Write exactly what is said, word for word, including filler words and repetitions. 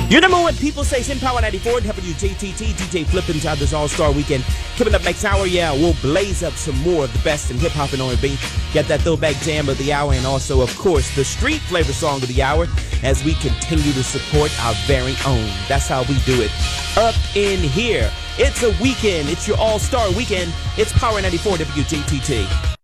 Your number one people station, Power ninety-four, W J T T, D J Flippin' to this All-Star Weekend. Coming up next hour, yeah, we'll blaze up some more of the best in hip-hop and R and B. Get that throwback jam of the hour, and also, of course, the street flavor song of the hour as we continue to support our very own. That's how we do it. Up in here. It's a weekend. It's your All-Star Weekend. It's Power ninety-four, W J T T.